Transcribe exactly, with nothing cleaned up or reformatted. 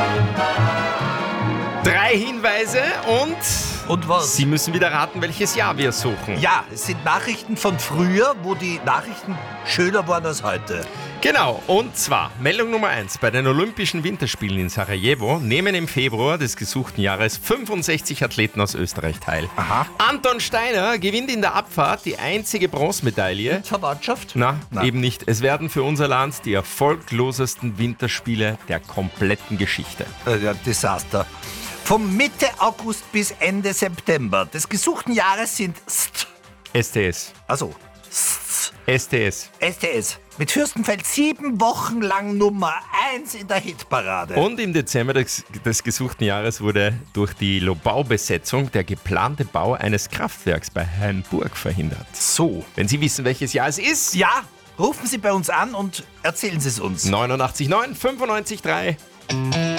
Drei Hinweise und Und was? Sie müssen wieder raten, welches Jahr wir suchen. Ja, es sind Nachrichten von früher, wo die Nachrichten schöner waren als heute. Genau, und zwar Meldung Nummer eins. Bei den Olympischen Winterspielen in Sarajevo nehmen im Februar des gesuchten Jahres fünfundsechzig Athleten aus Österreich teil. Aha. Anton Steiner gewinnt in der Abfahrt die einzige Bronzemedaille. Verwandtschaft? Na, Na. eben nicht. Es werden für unser Land die erfolglosesten Winterspiele der kompletten Geschichte. Äh, ja, Desaster. Vom Mitte August bis Ende September des gesuchten Jahres sind St. S T S. Also St. S T S. S T S. Mit Fürstenfeld sieben Wochen lang Nummer eins in der Hitparade. Und im Dezember des, des gesuchten Jahres wurde durch die Lobau-Besetzung der geplante Bau eines Kraftwerks bei Hainburg verhindert. So. Wenn Sie wissen, welches Jahr es ist, Ja, rufen Sie bei uns an und erzählen Sie es uns. neunundachtzig neun fünfundneunzig drei.